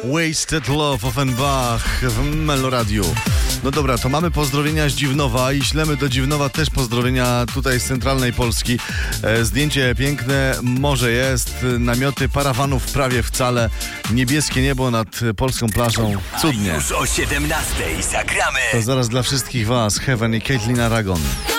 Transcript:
Wasted Love Offenbach w Meloradiu. No dobra, to mamy pozdrowienia z Dziwnowa i ślemy do Dziwnowa też pozdrowienia tutaj z centralnej Polski. Zdjęcie piękne, morze jest, namioty, parawanów prawie wcale, niebieskie niebo nad polską plażą. Cudnie. A już o 17:00 zagramy. To zaraz dla wszystkich was, Heaven i Caitlin Aragon.